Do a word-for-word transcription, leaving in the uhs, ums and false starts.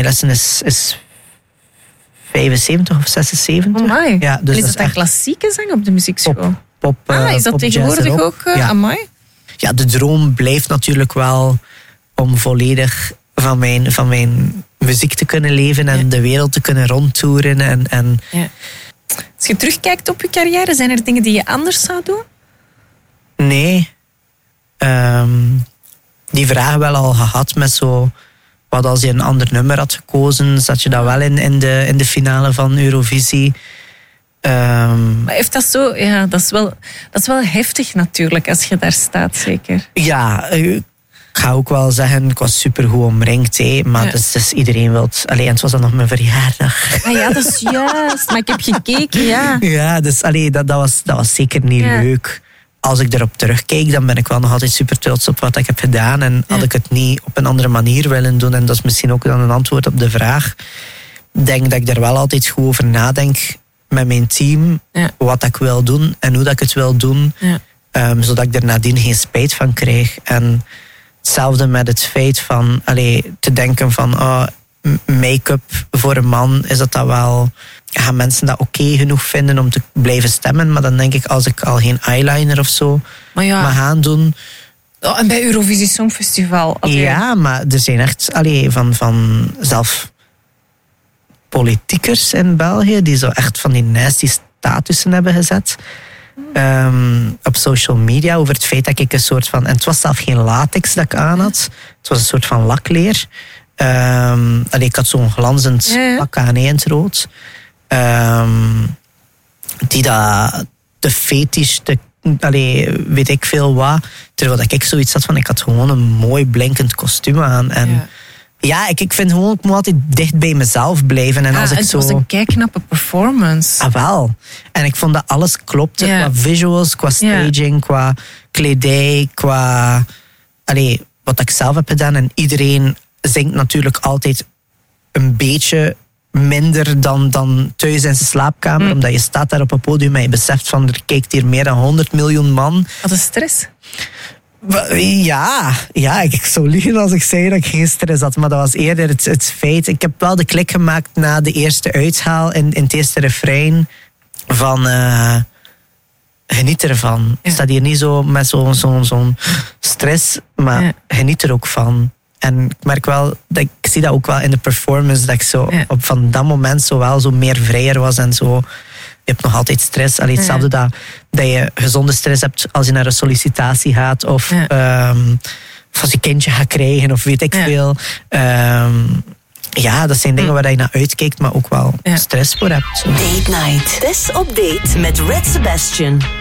lessen is, is vijfenzeventig of zesenzeventig. Amai. Ja, dus is dat het dan echt klassieke zang op de muziekschool? Pop, pop, ah, uh, is dat pop, tegenwoordig jazz, ook? Uh, ja. Amai. Ja, de droom blijft natuurlijk wel om volledig van mijn, van mijn muziek te kunnen leven en ja. de wereld te kunnen rondtoeren. En, en ja. Als je terugkijkt op je carrière, zijn er dingen die je anders zou doen? Nee. Um, die vraag wel al gehad met zo... Wat als je een ander nummer had gekozen, zat je dat wel in, in, de, in de finale van Eurovisie. Um, maar heeft dat zo... Ja, dat is, wel, dat is wel heftig natuurlijk, als je daar staat, zeker. Ja, ik ga ook wel zeggen, ik was supergoed omringd. Hé, maar ja. dus, dus iedereen wil... Allee, en het was dan nog mijn verjaardag. Ah ja, dat is juist. Maar ik heb gekeken, ja. Ja, dus allee, dat, dat, was, dat was zeker niet ja. leuk. Als ik erop terugkijk, dan ben ik wel nog altijd super trots op wat ik heb gedaan. En ja. had ik het niet op een andere manier willen doen, en dat is misschien ook dan een antwoord op de vraag. Ik denk dat ik er wel altijd goed over nadenk met mijn team. Ja. Wat ik wil doen en hoe dat ik het wil doen. Ja. Um, zodat ik er nadien geen spijt van krijg. En hetzelfde met het feit van allee, te denken van oh, make-up voor een man, is dat dat wel... Gaan mensen dat oké okay genoeg vinden om te blijven stemmen? Maar dan denk ik, als ik al geen eyeliner of zo maar ja. mag aandoen... Oh, en bij Eurovisie Songfestival. Okay. Ja, maar er zijn echt allee, van, van zelf politiekers in België die zo echt van die nasty statussen hebben gezet. Um, op social media over het feit dat ik een soort van... En het was zelf geen latex dat ik aan had. Het was een soort van lakleer. Um, allee, ik had zo'n glanzend ja, ja. pak aan in het rood. Um, die dat de fetish, de, allee, weet ik veel wat. Terwijl dat ik zoiets had van, ik had gewoon een mooi blinkend kostuum aan. En ja, ja ik, ik vind gewoon, ik moet altijd dicht bij mezelf blijven. En ah, als ik het zo... was een keiknappe performance. Ah, wel. En ik vond dat alles klopte ja. qua visuals, qua staging, ja. qua kledij, qua... Allee, wat ik zelf heb gedaan. En iedereen zingt natuurlijk altijd een beetje minder dan, dan thuis in zijn slaapkamer. Mm. Omdat je staat daar op een podium en je beseft van er kijkt hier meer dan honderd miljoen man. Wat een stress. Ja, ja, ik zou liegen als ik zei dat ik geen stress had. Maar dat was eerder het, het feit. Ik heb wel de klik gemaakt na de eerste uithaal in, in het eerste refrein van... Uh, geniet ervan. Ja. Ik sta hier niet zo met zo'n zo, zo stress, maar ja. geniet er ook van. En ik merk wel, dat ik zie dat ook wel in de performance, dat ik zo ja. op van dat moment zo wel zo meer vrijer was en zo. Je hebt nog altijd stress. Allee, hetzelfde ja. dat, dat je gezonde stress hebt als je naar een sollicitatie gaat of, ja. um, of als je kindje gaat krijgen of weet ik ja. veel. Um, ja, dat zijn dingen waar je naar uitkijkt, maar ook wel ja. stress voor hebt. Zo. Date Night. This Update met Red Sebastian.